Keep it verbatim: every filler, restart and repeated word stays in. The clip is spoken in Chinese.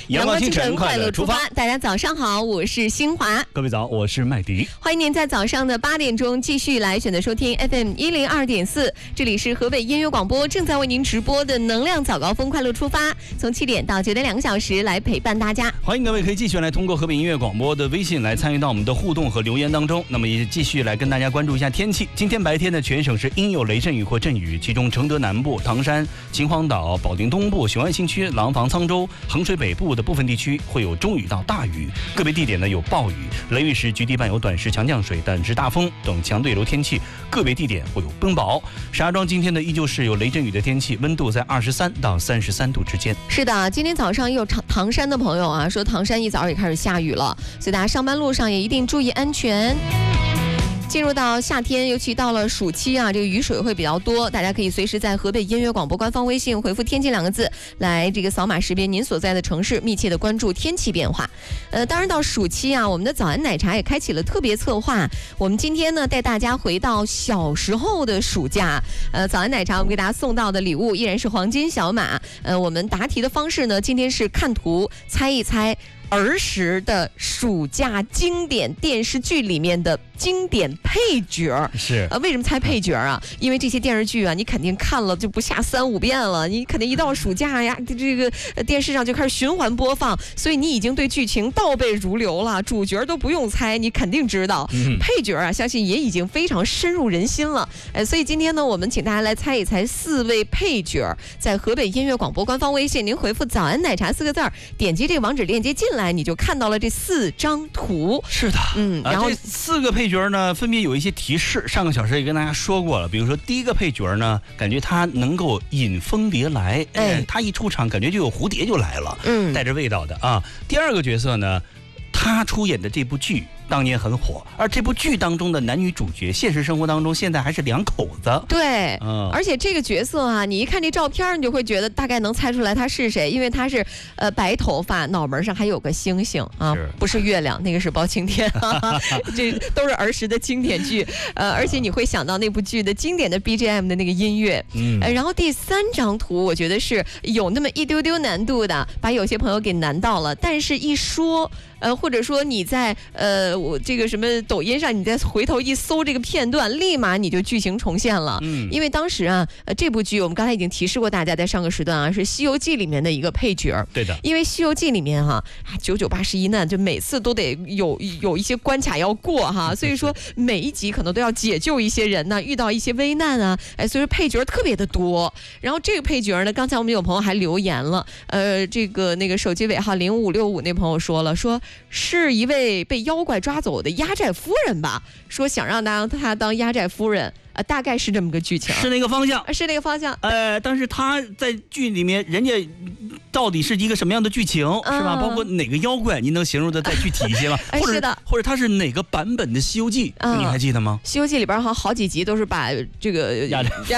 阳光清晨，快乐出发。 大家早上好，我是新华。 各位早，我是麦迪。 欢迎您在早上的八点钟继续来选择收听 F M 一零二点四，这里是河北音乐广播正在为您直播的能量早高峰快乐出发，从七点到九点两个小时来陪伴大家。 欢迎各位可以继续来通过河北音乐广播的微信来参与到我们的互动和留言当中。那么也继续来跟大家关注一下天气。今天白天呢，全省是阴有雷阵雨或阵雨，其中承德南部、唐山、秦皇岛、保定东部、雄安新区、廊坊、沧州、衡水北部的部分地区会有中雨到大雨，个别地点呢有暴雨，雷雨时局地伴有短时强降水、短时大风等强对流天气，个别地点会有冰雹。石家庄今天呢依旧是有雷阵雨的天气，温度在二十三到三十三度之间。 是的，今天早上也有唐唐山的朋友啊说唐山一早也开始下雨了，所以大家上班路上也一定注意安全。进入到夏天，尤其到了暑期啊，这个雨水会比较多，大家可以随时在河北音乐广播官方微信回复天气两个字，来这个扫码识别您所在的城市，密切的关注天气变化。呃，当然到暑期啊，我们的早安奶茶也开启了特别策划，我们今天呢带大家回到小时候的暑假。呃，早安奶茶我们给大家送到的礼物依然是黄金小马。呃，我们答题的方式呢，今天是看图猜一猜儿时的暑假经典电视剧里面的经典配角。 是呃，为什么猜配角啊？因为这些电视剧啊，你肯定看了就不下三五遍了，你肯定一到暑假呀，这个电视上就开始循环播放，所以你已经对剧情倒背如流了，主角都不用猜，你肯定知道。嗯、配角啊，相信也已经非常深入人心了。呃，所以今天呢，我们请大家来猜一猜四位配角，在河北音乐广播官方微信，您回复“早安奶茶”四个字儿，点击这个网址链接进来。你就看到了这四张图。 是的， 嗯，然后、 呃、这四个配角呢，分别有一些提示。上个小时也跟大家说过了，比如说第一个配角呢，感觉他能够引蜂蝶来，哎，他一出场感觉就有蝴蝶就来了，嗯，带着味道的啊。第二个角色呢，他出演的这部剧当年很火，而这部剧当中的男女主角，现实生活当中现在还是两口子。 对，嗯，而且这个角色啊，你一看这照片，你就会觉得大概能猜出来他是谁，因为他是呃白头发，脑门上还有个星星啊，是不是月亮，那个是包青天，这都是儿时的经典剧，呃，而且你会想到那部剧的经典的 B G M 的那个音乐，嗯，呃、然后第三张图，我觉得是有那么一丢丢难度的，把有些朋友给难到了，但是一说。呃，或者说你在呃我这个什么抖音上，你再回头一搜这个片段，立马你就剧情重现了。嗯，因为当时啊，呃这部剧我们刚才已经提示过大家，在上个时段啊，是《西游记》里面的一个配角。 对的。 因为《西游记》里面哈啊九九八十一难，就每次都得有有一些关卡要过哈，所以说每一集可能都要解救一些人呢，遇到一些危难啊，哎，所以说配角特别的多。然后这个配角呢，刚才我们有朋友还留言了，呃，这个那个手机尾号零五六五那朋友说了说。是一位被妖怪抓走的压寨夫人吧？说想让他他当压寨夫人，呃，大概是这么个剧情， 是那个方向， 是那个方向。 呃，但是他在剧里面，人家到底是一个什么样的剧情，嗯、是吧？包括哪个妖怪，您能形容的再具体一些吗？ 哎、 或者是的， 或者他是哪个版本的《西游记》，嗯、你还记得吗？ 《西游记》里边好好几集都是把这个压寨